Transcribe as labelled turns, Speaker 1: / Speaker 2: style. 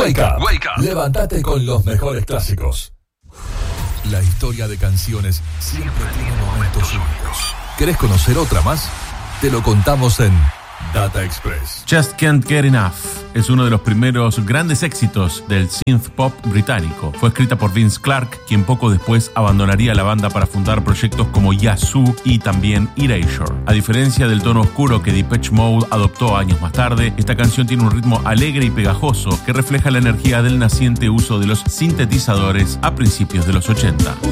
Speaker 1: Wake Up. Levántate con los mejores clásicos. La historia de canciones siempre tiene momentos únicos. ¿Querés conocer otra más? Te lo contamos en Data Express.
Speaker 2: Just Can't Get Enough es uno de los primeros grandes éxitos del synth pop británico. Fue escrita por Vince Clarke, quien poco después abandonaría la banda para fundar proyectos como Yazoo y también Erasure. A diferencia del tono oscuro que Depeche Mode adoptó años más tarde, esta canción tiene un ritmo alegre y pegajoso que refleja la energía del naciente uso de los sintetizadores a principios de los 80.